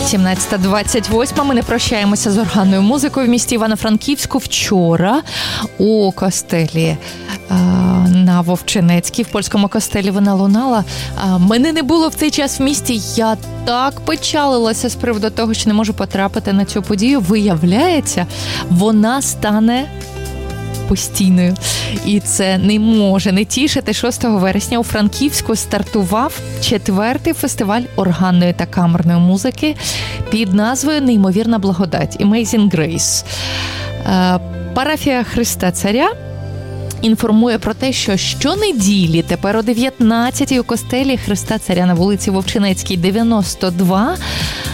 17:28. Ми не прощаємося з органною музикою в місті Івано-Франківську. Вчора у костелі на Вовчинецькій, в польському костелі вона лунала. Мене не було в цей час в місті. Я так печалилася з приводу того, що не можу потрапити на цю подію. Виявляється, вона стане постійною. І це не може не тішити. 6 вересня у Франківську стартував 4-й фестиваль органної та камерної музики під назвою «Неймовірна благодать» Amazing Grace. Парафія Христа Царя інформує про те, що щонеділі тепер о 19-й у костелі Христа Царя на вулиці Вовчинецькій, 92